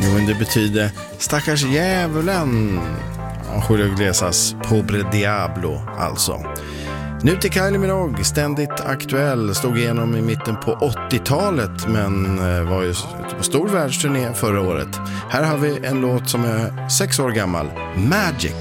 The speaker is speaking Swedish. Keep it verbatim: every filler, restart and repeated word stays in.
Jo, men det betyder stackars djävulen. Julio Iglesias Pobre Diablo alltså. Nu till Kylie Minogue, ständigt aktuell, stod igenom i mitten på åttiotalet men var ju på stor världsturné förra året. Här har vi en låt som är sex år gammal, Magic.